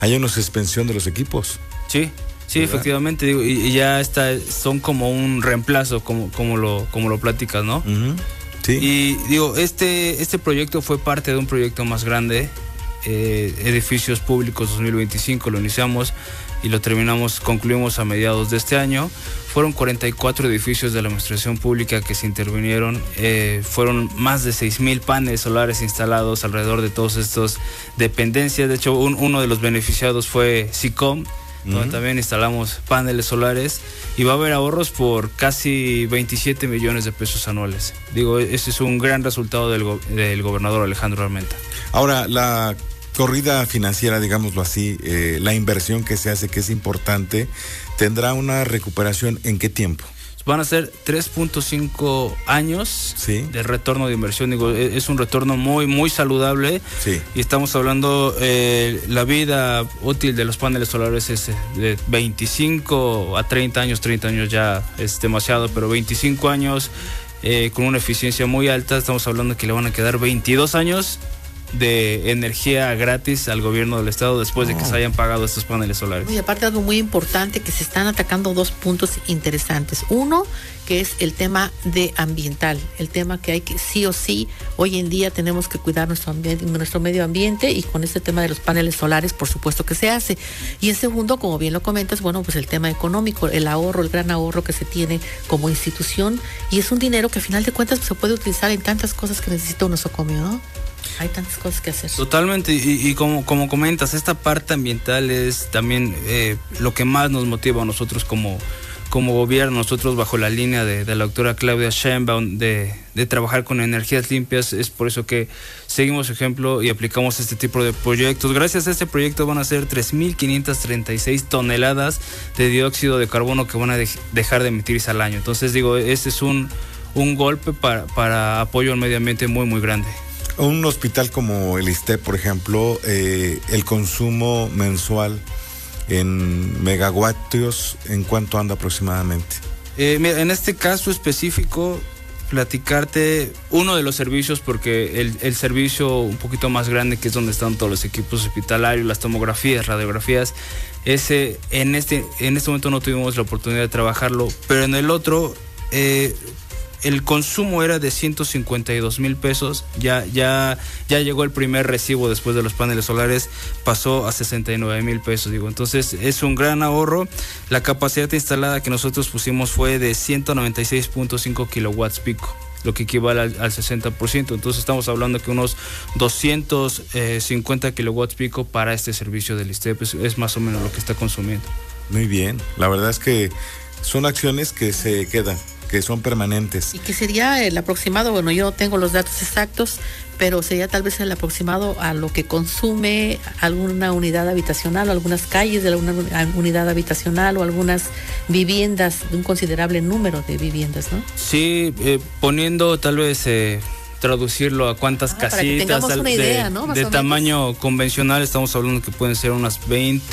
hay una suspensión de los equipos. Sí, ¿verdad? Efectivamente, digo, y ya son como un reemplazo, como lo platicas, ¿no? Uh-huh. Sí. Y digo, este proyecto fue parte de un proyecto más grande, Edificios Públicos 2025, lo iniciamos y lo concluimos a mediados de este año. Fueron 44 edificios de la administración pública que se intervinieron, fueron más de 6,000 paneles solares instalados alrededor de todas estas dependencias. De hecho, uno de los beneficiados fue SICOM, donde también instalamos paneles solares, y va a haber ahorros por casi 27 millones de pesos anuales. Digo, ese es un gran resultado del gobernador Alejandro Armenta. Ahora, la corrida financiera, digámoslo así, la inversión que se hace, que es importante, ¿tendrá una recuperación en qué tiempo? Van a ser 3.5 años de retorno de inversión. Digo, es un retorno muy, muy saludable. Sí. Y estamos hablando, la vida útil de los paneles solares es de 25 a 30 años. 30 años ya es demasiado, pero 25 años con una eficiencia muy alta. Estamos hablando que le van a quedar 22 años de energía gratis al gobierno del estado después de que se hayan pagado estos paneles solares. Y aparte, algo muy importante, que se están atacando dos puntos interesantes. Uno, que es el tema de ambiental, el tema que hay que sí o sí, hoy en día tenemos que cuidar nuestro medio ambiente, y con este tema de los paneles solares, por supuesto que se hace. Y en segundo, como bien lo comentas, bueno, pues el tema económico, el ahorro, el gran ahorro que se tiene como institución, y es un dinero que a final de cuentas se puede utilizar en tantas cosas que necesita un nosocomio, ¿no? Hay tantas cosas que hacer. Totalmente, y como comentas, esta parte ambiental es también lo que más nos motiva a nosotros como gobierno. Nosotros, bajo la línea de la doctora Claudia Sheinbaum de trabajar con energías limpias, es por eso que seguimos ejemplo y aplicamos este tipo de proyectos. Gracias a este proyecto van a ser 3,536 toneladas de dióxido de carbono que van a dejar de emitirse al año. Entonces, digo, este es un golpe para apoyo al medio ambiente muy, muy grande. Un hospital como el ISSSTE, por ejemplo, el consumo mensual en megavatios, ¿en cuánto anda aproximadamente? Mira, en este caso específico, platicarte uno de los servicios, porque el servicio un poquito más grande, que es donde están todos los equipos hospitalarios, las tomografías, radiografías, en este momento no tuvimos la oportunidad de trabajarlo, pero en el otro, el consumo era de 152,000 pesos, ya llegó el primer recibo después de los paneles solares, pasó a 69,000 pesos, digo, entonces es un gran ahorro. La capacidad instalada que nosotros pusimos fue de 196.5 kilowatts pico, lo que equivale al 60%, entonces estamos hablando que unos 250 kilowatts pico para este servicio del ISSSTE, pues es más o menos lo que está consumiendo. Muy bien, la verdad es que son acciones que se quedan, que son permanentes. ¿Y qué sería el aproximado? Bueno, yo no tengo los datos exactos, pero sería tal vez el aproximado a lo que consume alguna unidad habitacional, o algunas calles de alguna unidad habitacional, o algunas viviendas, de un considerable número de viviendas, ¿no? Sí, poniendo tal vez traducirlo a cuántas casitas, para que tengamos una idea, ¿no? De tamaño convencional, estamos hablando que pueden ser unas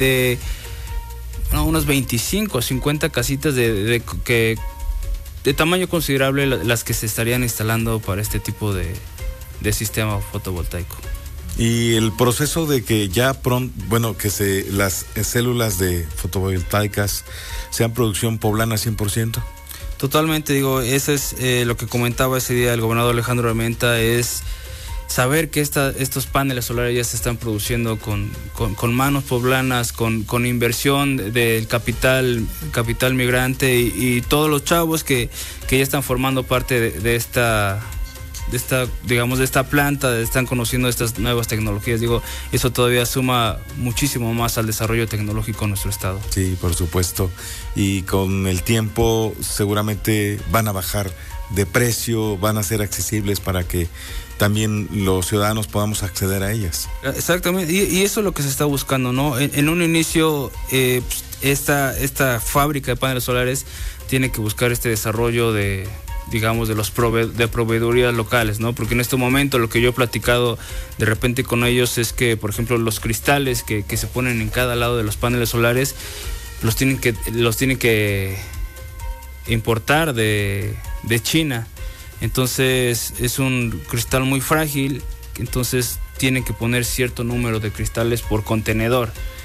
25 o 50 casitas de tamaño considerable, las que se estarían instalando para este tipo de sistema fotovoltaico. Y el proceso de que ya pronto, las células de fotovoltaicas sean producción poblana 100%. Totalmente, digo, eso es lo que comentaba ese día el gobernador Alejandro Armenta, es saber que estos paneles solares ya se están produciendo con manos poblanas, con inversión del capital migrante y todos los chavos que ya están formando parte de esta planta, están conociendo estas nuevas tecnologías. Digo, eso todavía suma muchísimo más al desarrollo tecnológico en nuestro estado. Sí, por supuesto. Y con el tiempo seguramente van a bajar de precio, van a ser accesibles para que también los ciudadanos podamos acceder a ellas. Exactamente, y eso es lo que se está buscando, ¿no? En un inicio, esta fábrica de paneles solares tiene que buscar este desarrollo de los de proveedurías locales, ¿no? Porque en este momento lo que yo he platicado de repente con ellos es que, por ejemplo, los cristales que se ponen en cada lado de los paneles solares los tienen que importar de China. Entonces es un cristal muy frágil, entonces tienen que poner cierto número de cristales por contenedor.